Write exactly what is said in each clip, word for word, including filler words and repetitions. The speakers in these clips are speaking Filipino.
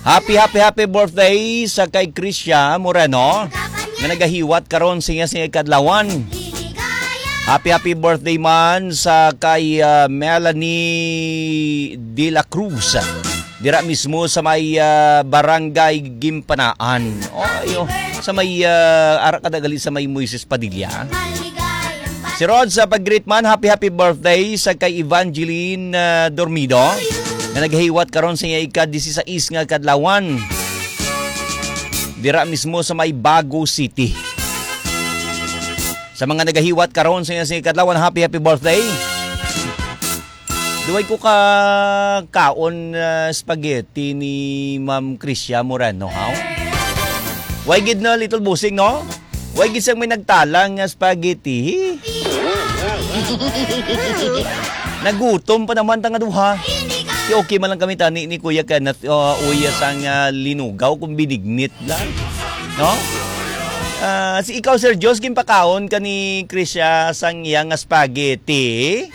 Happy, happy, happy birthday sa kay Krisya Moreno na nagahiwat karon siya siya kadlawan. Happy, happy birthday man sa kay uh, Melanie De La Cruz. Dira mismo sa may uh, barangay Gimpanaan. Oh, ayo, sa may uh, ara kadagali sa may Moises Padilla. Si Rod sa pag-greet man, happy, happy birthday sa kay Evangeline uh, Dormido. Na naghihiwat karon sa iya ika-disisais nga kadlawan. Dira mismo sa may Bago City. Sa mga nagahiwat karon sa iya kadlawan, happy happy birthday. Duway ko ka kaon uh, spaghetti ni Ma'am Krisya Moreno, ha? Why gid na little busing, no? Why gid sang may nagtalang nga spaghetti? Nagutom pa naman tanga duha. Okay man lang kami tani ni Kuya Kenneth uh, uya sang uh, linugaw kung binignit lang. No? Uh, si ikaw Sir Jos gimpakaon ka ni Krisya sang iyang spaghetti.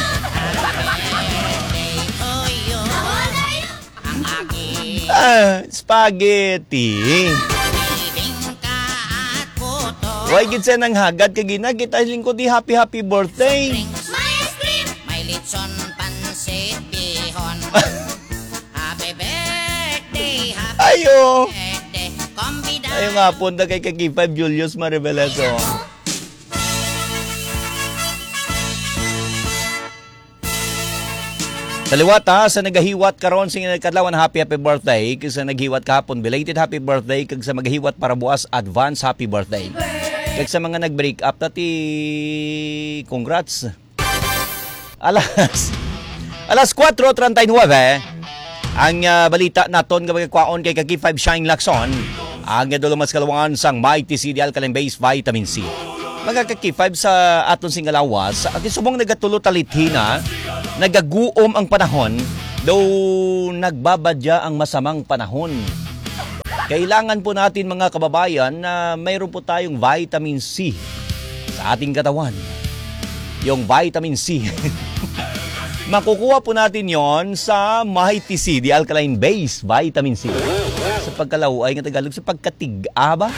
Ah, spaghetti. Why gid sa nang hagad ka ginagit ay lingkod di happy happy birthday. My litson pansit bihon. Happy birthday, happy Ayo. birthday. Kombida. Ayo nga punta kay Kagi five Julius Maribeleso. Saliwat ha, sa nagahiwat karon sa kadlawan happy happy birthday. Kag sa naghiwat kahapon belated happy birthday. Kag sa magahiwat para buwas advance happy birthday. Kag sa mga nag-break up tati congrats. Alas Alas four thirty-nine ang uh, balita naton nga magkwaon kay Kagi five Shine Lacson. Ang nadulumas kalawangan sang Mighty C D Alkaline Base Vitamin C. Mga Kagi five sa aton singalawas, at subong nagatulo talithina, nagaguom ang panahon, daw nagbabadya ang masamang panahon. Kailangan po natin mga kababayan na mayroon po tayong vitamin C sa ating katawan. Yung vitamin C. Makukuha po natin yon sa Mighty C D Alkaline Base Vitamin C. Sa pagkalaway nga Tagalog, sa pagkatig-a ba?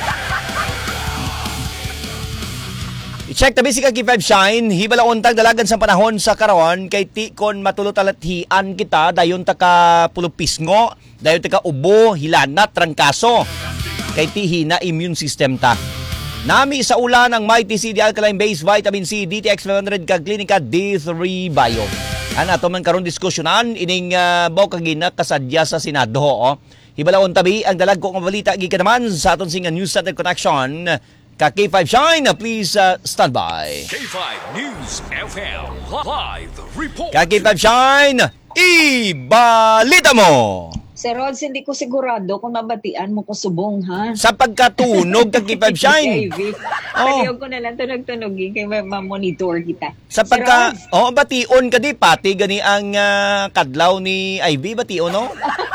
I-check tabi si Kagi five Shine, hibala untag dalagan sa panahon sa karon kay ti kon matulutalathian kita dayon ta ka pulupisngo, dayon ta ka ubo, hilanat, trangkaso. Kay ti hina immune system ta. Nami sa ulan ang Mighty C D Alkaline Base Vitamin C D T X five hundred kag Klinika D three Bio. Ano ato man karon diskusyonan ining uh, baw kagina kasadya sa Senado, oh. Hibalaon tabi ang dalag ko nga balita gikan naman sa aton singa News Center Connection. Ka K five Shine, please uh, stand by. K five News F M live report. Ka K five Shine, ibalita mo. Sir Rods, hindi ko sigurado kung mabatian mo ko subong, ha? Sa pagkatunog ka K five Shine. Oh. Paliw ko na lang tunog-tunogin kay ma-monitor kita. Sa pagka, oh, bation ka di, pati gani ang uh, kadlaw ni Ivy, bation, no?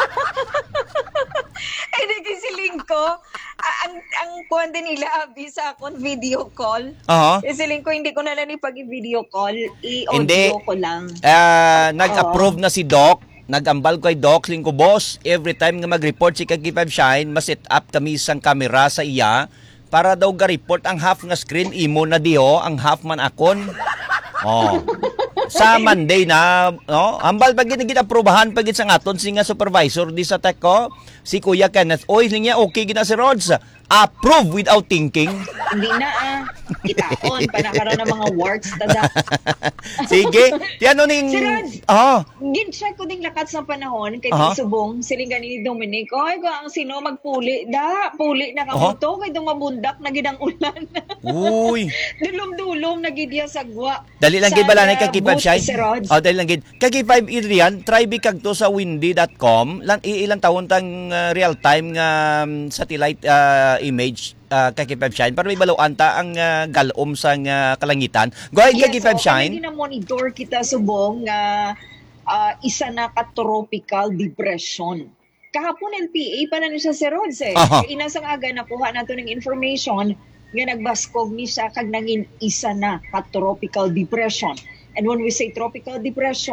Ay, nagisiling ko. Ang ang kuwende nila abi sa akong video call. Uh-huh. Isiling ko, hindi ko na lang ipag-video call. Hindi. I-audio ko lang. Uh, nag-approve na si Doc. Nag-ambal ko ay Doc. Ling ko, boss, every time nga mag-report si Kagi five Shine, mas-set up kami isang kamera sa iya para daw ga-report ang half nga screen imo na diho, ang half man akon. Oh. Sa Monday na, no? Ambal pag gina-aprobahan pag sa aton si nga supervisor di sa tech ko, si Kuya Kenneth. Oy, niya okay gina si Rods. Approve without thinking. Hindi na ah. Itaon pa na karon ng mga words tada. Sige. Tiano ning Si Rods. Oh. Gin-check ko ding lakat sa panahon kay Uh-huh. Subong, siling gani ni Dominic. Oy, ko ang sino magpuli da, puli na kamuto kay dong mabundak na gid ang ulan. Uy. Dulom-dulom na gid ya sagwa. Dali lang gid bala na Kagi five Shine. Si Rods. Oh, dali lang gid. Kagi five Adrian, try bikag to sa windy dot com. Lan ilang taon tang uh, real time nga um, satellite uh, image uh, Kagi five Shine para may baluan ta ang uh, galom sa uh, kalangitan. Go ahead, Yes, Kagi five so, Shine. Kami monitor kita subong nga uh, isa na ka tropical depression. Kahapon N P A pa na ni siya si Rods eh. Aha. Inasang aga nakuha nato ng information nga nagbaskog ni siya kag nangin isa na ka tropical depression. And when we say tropical depression,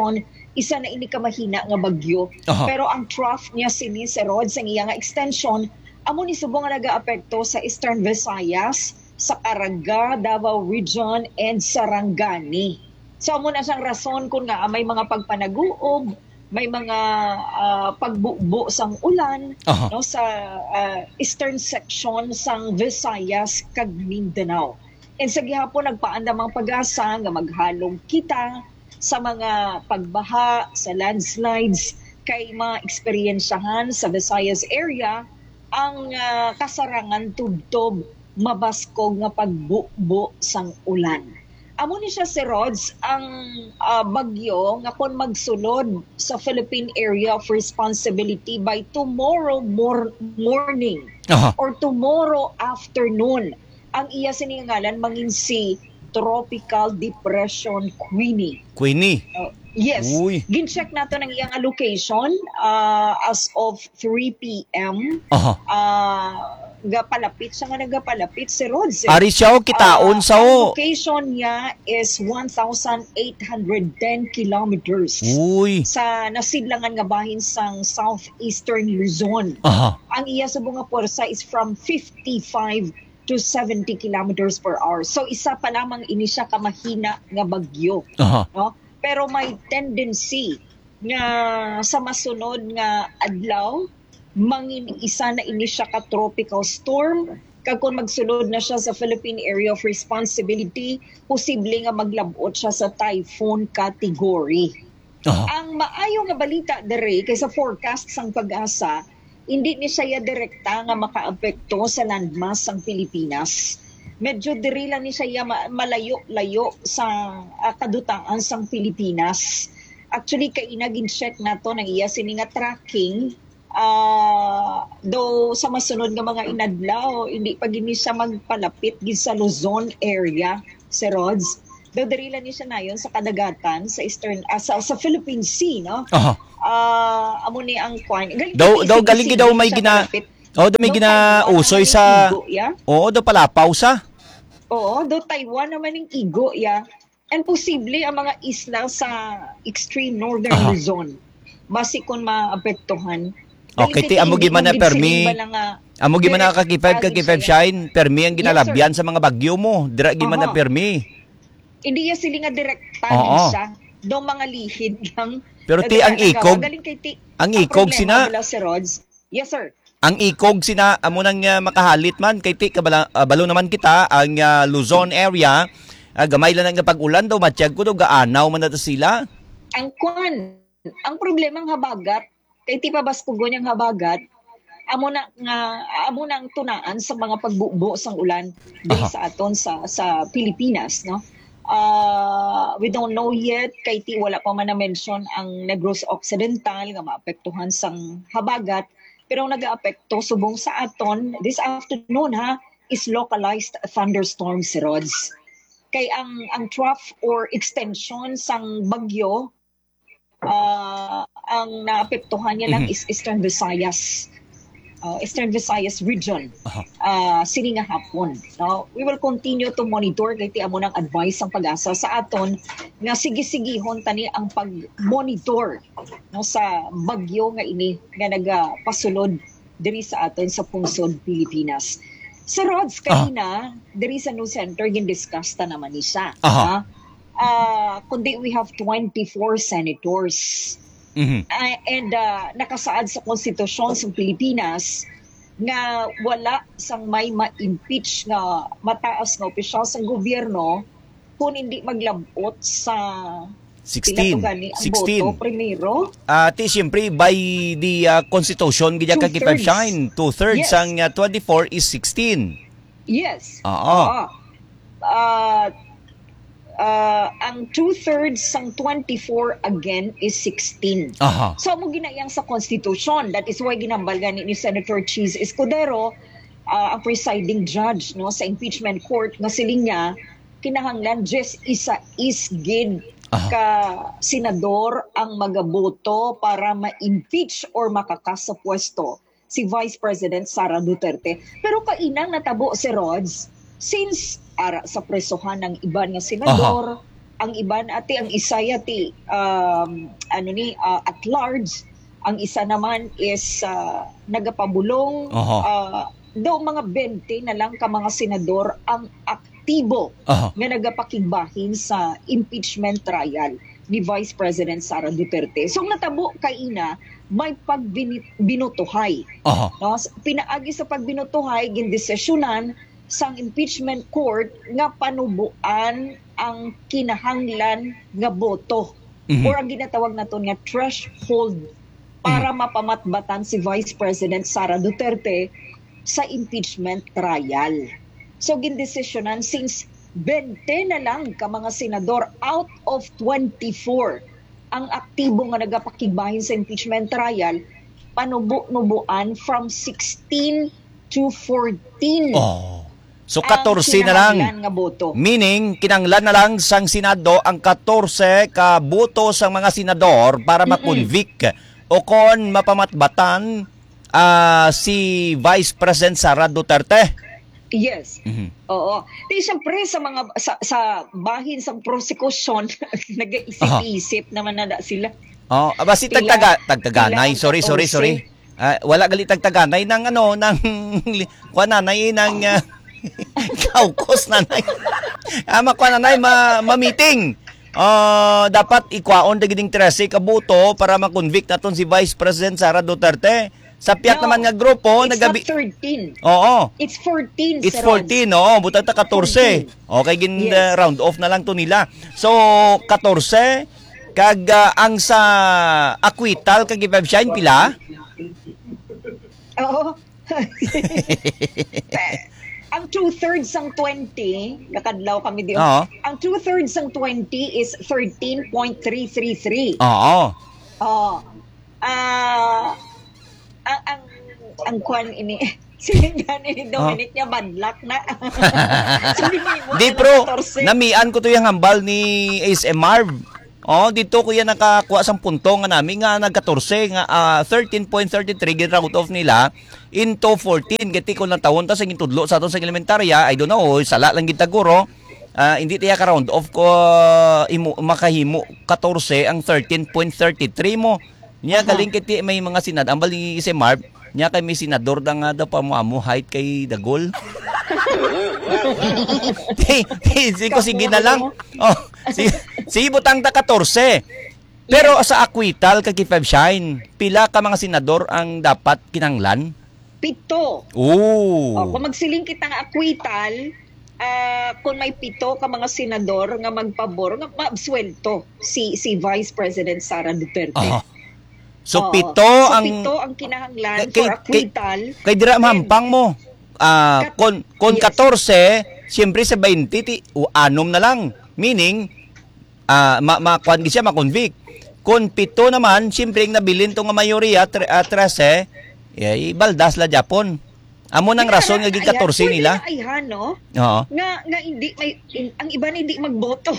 isa na ini ka mahina nga bagyo. Aha. Pero ang trough niya sini sa roads ang iya nga extension amo ni subong nga nagaapekto sa Eastern Visayas, sa Caraga, Davao Region and Sarangani. So amo na siyang rason kung nga may mga pagpanaguog, may mga uh, pagbubo sang ulan Aha. no sa uh, eastern section sang Visayas kag Mindanao. And sa gihapon nagpaandam ang pag-asa nga maghalong kita sa mga pagbaha, sa landslides kay ma-eksperyensyahan sa Visayas area ang uh, kasarangan tubtob mabaskog nga pagbubo sang ulan. Amo ni siya si Rods ang uh, bagyo nga kon magsulod sa Philippine Area of Responsibility by tomorrow mor- morning Aha. or tomorrow afternoon. Ang iya siningalan mangin si Tropical Depression Queenie. Queenie. Uh, yes. Uy. Gin-check nato ng iyang location uh, as of three p.m. Aha. Uh, gapalapit siya nga nagapalapit si Rods. eh. Ari siya o kitaon Ah, sa o. Ang location niya is one thousand eight hundred ten kilometers Uy. sa nasidlangan nga bahin sang southeastern Luzon. Aha. Ang iya sa bunga porsa is from fifty-five to seventy kilometers per hour. So isa pa lamang ini siya kamahina nga bagyo. Aha. No? Pero may tendency nga sa masunod nga adlaw mangin isa na ini siya ka tropical storm kag kung magsulod na siya sa Philippine Area of Responsibility posible nga maglabot siya sa typhoon category. Aha. Ang maayo nga balita dere kay sa forecast sang pag-asa hindi ni siya direkta nga makaapekto sa landmass sang Pilipinas. Medyo diri lang ni siya ma- malayo-layo sa uh, kadutaan sang Pilipinas. Actually kay inagin check nato nang iya sini nga tracking uh, do sa masunod nga mga inadlaw hindi pa gini siya magpalapit gid sa Luzon area si Rods. Do diri lang ni siya nayon sa kadagatan sa eastern uh, sa, sa Philippine Sea no. Aha. Ah, amo ni ang kwan. Galing Daw- kasi daw isig- galing isig daw din may siya gina- malapit. Oh, do may Do ginausoy Taiwan sa naman yung igo, ya? Oo, do pala pausa. Oo, do Taiwan naman yung igo, ya. And posible ang mga isla sa extreme northern Aha. Luzon. Basi kung maapektuhan. Okay, ti amo gi man na permi. Amo gi man na kakipeb kakipeb shine, permi ang ginalabyan sa mga bagyo mo. Dira gi man na Aha. permi. Hindi ya sila nga direkta Oo. siya. Do mga lihid lang. Pero ti, Na- ang na- ikog- galing kay ti, ang ikog problema sina- nila si Rods. Yes, sir. Ang ikog sina amo nang uh, makahalit man kay ti kabala, uh, balo naman kita ang uh, Luzon area. Uh, gamay lang nga pag-ulan daw matiyag ko daw gaanaw man na sila. Ang kwan, ang problema ng habagat, kay ti pabaskugo niyang habagat, amo na nga amo na ang tunaan sa mga pagbubo sang ulan diri Aha. sa aton sa sa Pilipinas, no? Uh, we don't know yet kay ti wala pa man na mention ang Negros Occidental nga maapektuhan sang habagat pero ang nagaapekto subong sa aton this afternoon ha is localized thunderstorms si Rods. Kay ang ang trough or extension sang bagyo uh, ang naapektuhan niya lang Mhm. is Eastern Visayas. Uh, Eastern Visayas region. Aha. Uh, sini nga hapon. No? We will continue to monitor kay ti amo nang advice ang pag-asa sa aton nga sige-sigihon tani ang pag-monitor no sa bagyo nga ini nga nagapasulod diri sa aton sa pungsod Pilipinas. Sa Rods kanina, diri sa News Center gin-discuss ta naman ni siya. Aha. Uh, kundi we have twenty-four senators. Mhm. Uh, and uh, nakasaad sa konstitusyon sa Pilipinas nga wala sang may ma-impeach nga mataas nga opisyal sa gobyerno kung hindi maglabot sa sixteen. pila to gani ang sixteen. boto primero. Ah, ti siyempre by the uh, constitution gidya ka kipeb Two-thirds. shine. Two-thirds Yes. ang uh, twenty-four is sixteen. Yes. Oo. Ah. Uh, uh, ang two-thirds sang twenty-four again is sixteen. Aha. So mo ginayang sa constitution. That is why ginambal gani ni Senator Cheese Escudero uh, ang presiding judge no sa impeachment court nga siling niya kinahanglan just isa is gid Aha. ka senador ang magaboto para ma-impeach or makakas sa pwesto si Vice President Sara Duterte. Pero kainang natabo si Rods since ara sa presohan ng iban nga senador ang iban ati ang isaya ti um, ano ni uh, at large, ang isa naman is uh, nagapabulong. Oho. Uh, do mga twenty na lang ka mga senador ang aktibo Oho. nga nagapakigbahin sa impeachment trial ni Vice President Sara Duterte. So natabo kay ina may pagbinutuhay. Oho. No, pinaagi sa pagbinutuhay gindesisyonan sang impeachment court nga panubuan ang kinahanglan nga boto Mhm. or ang ginatawag naton nga threshold para mapamatbatan si Vice President Sara Duterte sa impeachment trial. So gindesisyonan since twenty na lang ka mga senador out of twenty-four ang aktibo nga nagapakigbahin sa impeachment trial, panubo-nubuan from sixteen to fourteen. Oh. So ang fourteen na lang. kinahanglan nga boto. Meaning, kinanglan na lang sang Senado ang fourteen ka boto sang mga senador para makonvict o kon mapamatbatan ah, si Vice President Sara Duterte. Yes. Mhm. Oo. Di siyempre sa mga sa, sa bahin sa prosecution nag-iisip-isip naman na da sila. Oh, aba si Pila- tagtaga tagtaganay. pila ang Sorry, sorry, sorry. Ah, wala gali tagtaganay ng ano ng kuan nanay ng uh, kaukos nanay. Ama kuan nanay ma, ma-meeting. Ah, dapat ikwaon dagiding thirteen ka boto para ma-convict naton si Vice President Sara Duterte. Sa piyak No, naman nga grupo It's nagabi. not thirteen. Oo. It's fourteen. It's Sir Rod. fourteen, oo. Butang ta fourteen. Okay, gin Yes. uh, round off na lang to nila. So, fourteen, kag uh, ang sa acquittal, kag i-shine pila? Oo. Ang two-thirds ng twenty, nakadlaw kami di. Oo. Ang two-thirds ng twenty is thirteen point three three three. Oo. Oh. Ah, ang ang ang kwan ini silingan ni Dominic niya badlak na. Silingan mo Di na pro, fourteen. namian ko to yung hambal ni Ace M. Marv. Oh, dito ko yan nakakuha sang punto nga namin nga nag-fourteen nga ah, thirteen point three three gin round off nila into fourteen. Gati ko lang tawon ta sa gintudlo sa aton sa elementarya. I don't know, sala lang gitaguro. Ah, hindi tiya ka round off ko imo makahimo fourteen ang thirteen point three three mo. Nya galing kiti may mga sinad ang bali si Marv. Nya kay may senador da nga daw pamuamo height kay Dagol. Hey, hey, si ko sige na lang. Oh, si si butang ta fourteen. Pero sa acquittal kay five shine, pila ka mga senador ang dapat kinanglan? Pito. Oo. Oh, kung magsiling kitang acquittal, ah, kung may pito ka mga senador nga magpabor, nga maabsuelto si si Vice President Sara Duterte. Aha. So Oo. pito So, ang pito ang kinahanglan Kay- for acquittal. kay dira mahampang mo. Ah, Kat- kon kon yes. fourteen, siyempre sa twenty ti o anom na lang. Meaning ah ma makuan siya ma-convict. Kon pito naman, siyempre ang nabilin to nga mayorya tre, uh, trese, eh, baldas la Japon. Amo nang rason nga gid fourteen nila. Ay, no? Oo. Nga, nga hindi, may, in- ang iba hindi magboto.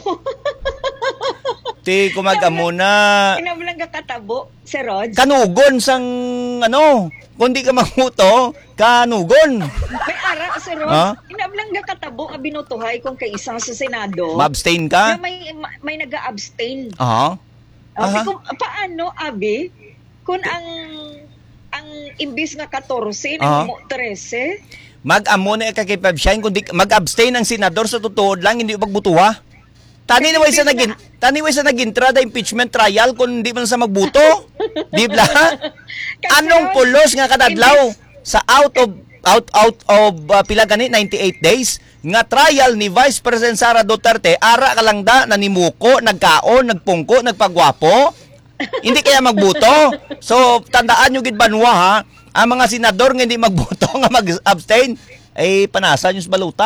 Ti kumag-amo na Inabalang ka katabo, Sir Rod. kanugon sang ano, kundi ka mamuto, kanugon. May ara, Sir Rod. Ha? Inabalang ka katabo nga binutuhay kung kay isang sa Senado. Ma-abstain na ka? may, may nag-abstain. Aha. Okay, Aha. kung, paano, Abi, kung ang ang imbis nga fourteen, Aha. ang mo thirteen, Mag-amo na ka kay Pabshine kundi mag-abstain ang senador sa totoo lang hindi pagbutuha. Tani na way sa nagin tani way sa nagintra da impeachment trial kung hindi man sa magbuto. Di ba? Anong pulos nga kadadlaw sa out of out out of uh, pila gani ninety-eight days nga trial ni Vice President Sara Duterte ara ka lang da nanimuko, nagkaon, nagpungko, nagpagwapo. Hindi kaya magbuto. So tandaan nyo gid banwa ha, ang mga senador nga hindi magbuto nga mag-abstain ay panasan yung sa baluta.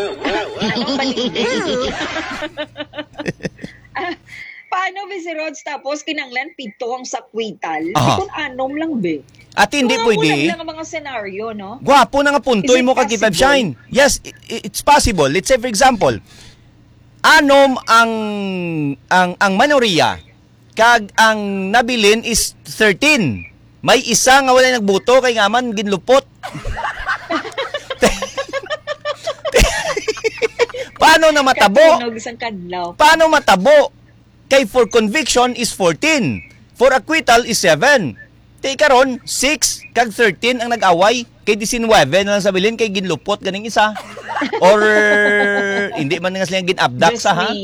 Ah, paano ba si Rods tapos kinanglan pito ang sakwital? Aha. Kung anom lang be. At hindi Mga pwede. kulang lang ang mga senaryo, no? Gwapo na nga puntoy Is it mo kag possible? shine. Yes, i- i- it's possible. Let's say for example, anom ang ang ang manorya kag ang nabilin is thirteen. May isa nga wala nagbuto kay nga man ginlupot. Paano na matabo? Katunog sang kadlaw. Paano matabo? Kay for conviction is fourteen. For acquittal is seven. Kay karon six kag thirteen ang nag-away. Kay nineteen na lang sabilin kay ginlupot ganing isa. Or hindi man nga sila gin-abduct sa ha.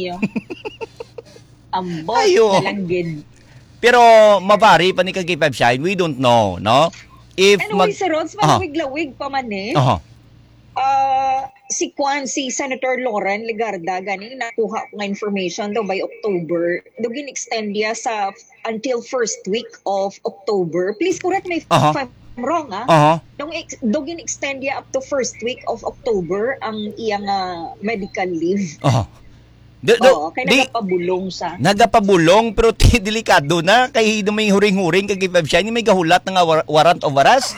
Ambot Ayo. na lang gid. Pero mavari pa ni kag K five Shine, we don't know, no? If Anyway, Sir Rods, Aha. malawig-lawig pa man eh. Aha. Ah, si Kwan, si Senator Lauren Legarda, gani nakuha ko nga information daw by October. Dugin extend niya sa until first week of October. Please correct me if Aha. I'm wrong, ah. Aha. Dong ex- Dugin extend niya up to first week of October ang iyang ah, medical leave. Aha. Do, do, Oo, kaya di, nagapabulong sa. nagapabulong pero ti delikado na kay do may huring-huring kag K five Shine may gahulat nga war- warrant of arrest.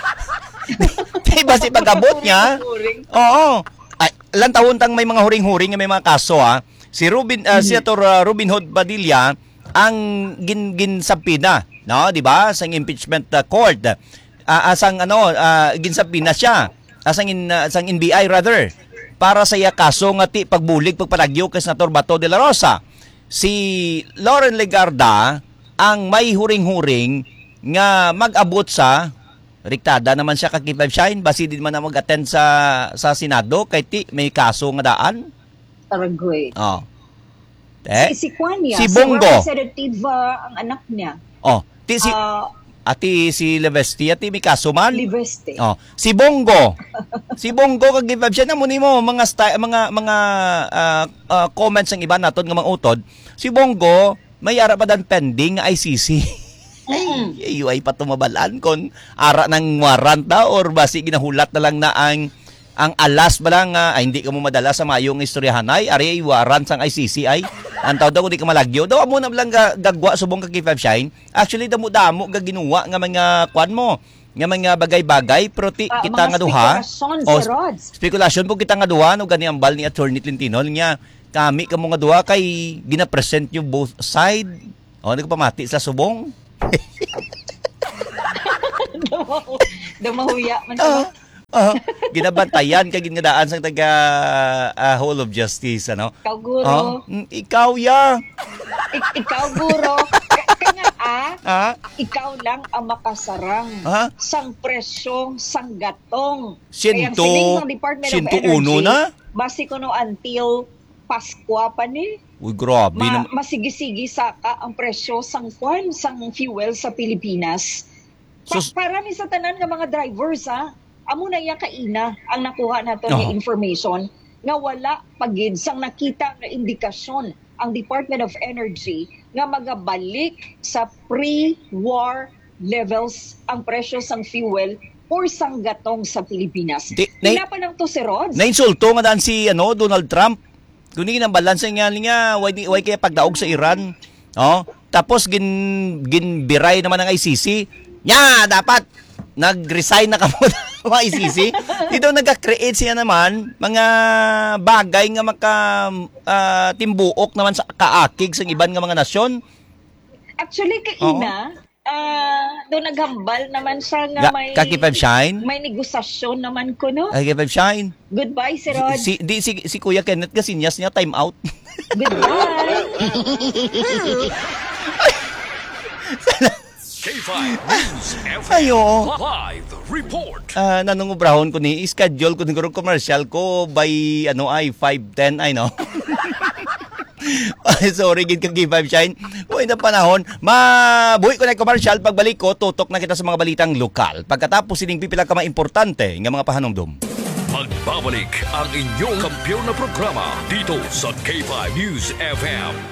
Di ba si pagabot niya? Oo. Ay, ilang taon tang may mga huring-huring nga may mga kaso ha. Si Rubin uh, si Senator uh, Robin Hood Padilla ang gin ginsapina, no, di ba? Sa impeachment uh, court. Uh, asang ano, uh, ginsapina siya. Asang in uh, asang N B I rather para sa iya kaso nga ti pagbulig pagpanagyo kay Senator Bato de la Rosa. Si Lauren Legarda ang may huring-huring nga mag-abot sa riktada naman siya kag K five Shine basi din man na mag-attend sa sa Senado kay ti may kaso nga daan. Taragoy. Oh. Eh? Si, si Kwan niya, Si si Bongo. Representative ah, ang anak niya. Oh, ti si Ah, ati si Levesti ati may kaso man. Liveste. Oh, si Bongo. Si Bongo kag K five Shine na mo mga sti- mga mga ah, ah, comments ang iba naton nga mga utod. Si Bongo may ara pa dan pending nga I C C. Mm. Ay, ay pa tumabalaan kon ara ng warrant na or basi ginahulat na lang na ang ang alas ba lang nga ay hindi ka mo madala sa mayong istoryahanay ari ay warrant sang I C C ay antaw daw di ka malagyo daw mo na lang ga, gagwa subong ka K five Shine actually damo-damo ga ginuwa nga mga kwan mo nga mga bagay-bagay pero ti, Ah, kita mga nga duha spekulasyon, o, Sir Rods. spekulasyon po kita nga duha no gani ang bal ni Attorney Tintino niya kami kamo nga duha kay gina-present yung both side o nagpamati sa subong. Damahuya man Ah, siya. ah, ginabantayan kay ginadaan sa taga ah, Hall of Justice ano. Ikaw, guro. Ah, mm, ikaw ya. Ik- ikaw, guro. K- Kaya ah, Ah, ikaw lang ang makasarang Ah? sang presyo, sang gatong. Siento- Kaya ang sining sang Department siento of Energy, uno na? basi ko no until Paskwa pa ni. uy grabe Ma- nam- masigig-sigi sa ka ang presyo sang kwan, sang fuel sa Pilipinas. Pa- Sus- para ni sa tanan nga mga drivers ha, amo na iya kaina ang nakuha nato nga Aha. information nga wala pagid sang nakita nga indikasyon ang Department of Energy nga magabalik sa pre-war levels ang presyo sang fuel or sang gatong sa Pilipinas. Di- na- Hila pa lang to si Rods. Nainsulto nga daan si ano Donald Trump. Kunin ang balansa nga niya, why, di- why kaya pagdaog sa Iran. Oh, tapos gin ginbiray naman ng I C C. Nya, dapat nag-resign na kamo mga I C C. Dito nagka-create siya naman mga bagay nga maka ah, timbuok naman sa kaakig sa iban nga mga nasyon. Actually, kaina, ah doon naghambal naman siya nga Ga- may... Kaki Five Shine? May negosasyon naman ko, no? Ay, Five Shine. Goodbye, si Rod. Si, di, si, si Kuya Kenneth kasi niya niya time out. Goodbye. K five News F M. Ayo. Live report. Ah, nanungubrahon ko ni schedule ko ng commercial ko by ano ay five ten ay no. Ay, sorry gid kag Five Shine. Buhay na panahon, mabuhi ko na yung commercial pagbalik ko tutok na kita sa mga balitang lokal. Pagkatapos sining pipila ka importante nga mga pahanumdum. Magbabalik ang inyong kampiyon na programa dito sa K five News F M.